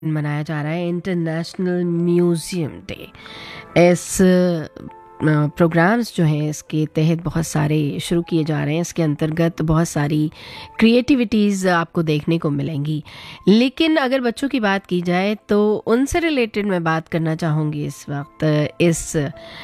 मनाया जा रहा है इंटरनेशनल म्यूज़ियम डे। इस प्रोग्राम्स जो हैं इसके तहत बहुत सारे शुरू किए जा रहे हैं। इसके अंतर्गत बहुत सारी क्रिएटिविटीज़ आपको देखने को मिलेंगी। लेकिन अगर बच्चों की बात की जाए तो उनसे रिलेटेड मैं बात करना चाहूँगी इस वक्त। इस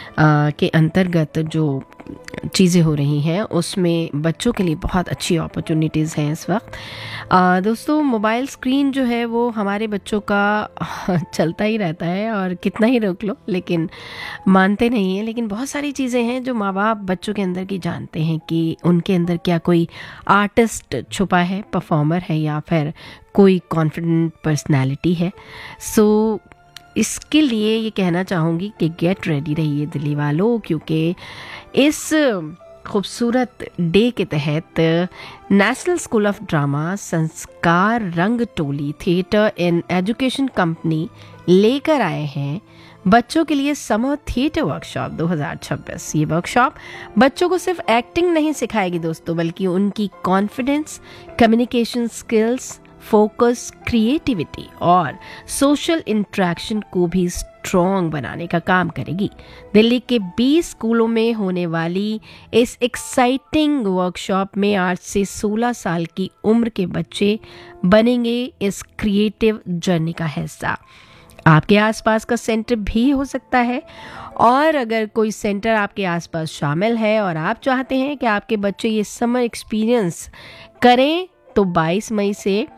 के अंतर्गत जो चीज़ें हो रही हैं उसमें बच्चों के लिए बहुत अच्छी अपॉर्चुनिटीज़ हैं इस वक्त। दोस्तों, मोबाइल स्क्रीन जो है वो हमारे बच्चों का चलता ही रहता है और कितना ही रोक लो लेकिन मानते नहीं हैं। लेकिन बहुत सारी चीज़ें हैं जो माँ बाप बच्चों के अंदर की जानते हैं कि उनके अंदर क्या कोई आर्टिस्ट छुपा है, परफॉर्मर है या फिर कोई कॉन्फिडेंट पर्सनैलिटी है। सो इसके लिए ये कहना चाहूँगी कि गेट रेडी रहिए दिल्ली वालों, क्योंकि इस खूबसूरत डे के तहत नेशनल स्कूल ऑफ ड्रामा, संस्कार रंग टोली थिएटर एंड एजुकेशन कंपनी लेकर आए हैं बच्चों के लिए समर थिएटर वर्कशॉप 2026। ये वर्कशॉप बच्चों को सिर्फ एक्टिंग नहीं सिखाएगी दोस्तों, बल्कि उनकी confidence, communication skills, focus, creativity और सोशल इंटरेक्शन को भी स्ट्रॉन्ग बनाने का काम करेगी। दिल्ली के 20 स्कूलों में होने वाली इस एक्साइटिंग वर्कशॉप में 8 से 16 साल की उम्र के बच्चे बनेंगे इस क्रिएटिव जर्नी का हिस्सा। आपके आसपास का सेंटर भी हो सकता है, और अगर कोई सेंटर आपके आसपास शामिल है और आप चाहते हैं कि आपके बच्चे ये समर एक्सपीरियंस करें तो 22 मई से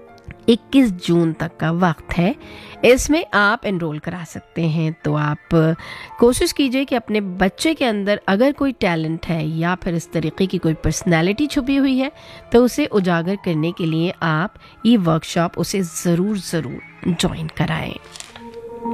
21 जून तक का वक्त है। इसमें आप एनरोल करा सकते हैं। तो आप कोशिश कीजिए कि अपने बच्चे के अंदर अगर कोई टैलेंट है या फिर इस तरीके की कोई पर्सनैलिटी छुपी हुई है तो उसे उजागर करने के लिए आप ये वर्कशॉप उसे ज़रूर ज्वाइन कराएं।